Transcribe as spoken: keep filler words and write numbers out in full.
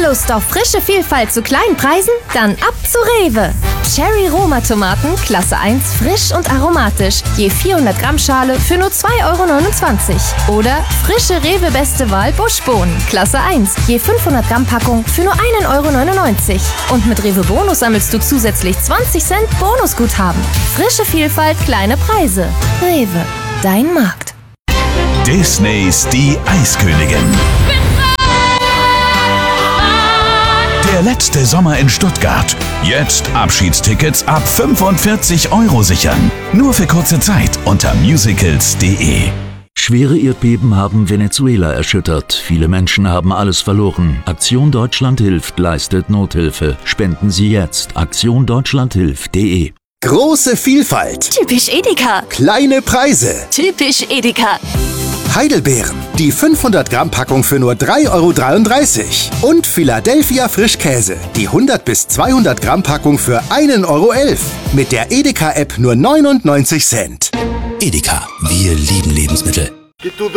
Lust auf frische Vielfalt zu kleinen Preisen? Dann ab zu Rewe. Cherry Roma Tomaten, Klasse eins, frisch und aromatisch. Je vierhundert Gramm Schale für nur zwei Euro neunundzwanzig. Oder frische Rewe Beste Wahl Buschbohnen, Klasse eins. Je fünfhundert Gramm Packung für nur ein Euro neunundneunzig. Und mit Rewe Bonus sammelst du zusätzlich zwanzig Cent Bonusguthaben. Frische Vielfalt, kleine Preise. Rewe, dein Markt. Disneys Die Eiskönigin. Der letzte Sommer in Stuttgart. Jetzt Abschiedstickets ab fünfundvierzig Euro sichern. Nur für kurze Zeit unter musicals punkt de. Schwere Erdbeben haben Venezuela erschüttert. Viele Menschen haben alles verloren. Aktion Deutschland hilft leistet Nothilfe. Spenden Sie jetzt. aktion deutschland hilft punkt de. Große Vielfalt. Typisch Edeka. Kleine Preise. Typisch Edeka. Heidelbeeren. Die fünfhundert Gramm Packung für nur drei Euro dreiunddreißig. Und Philadelphia Frischkäse. Die hundert bis zweihundert Gramm Packung für ein Euro elf. Mit der Edeka-App nur neunundneunzig Cent. Edeka. Wir lieben Lebensmittel.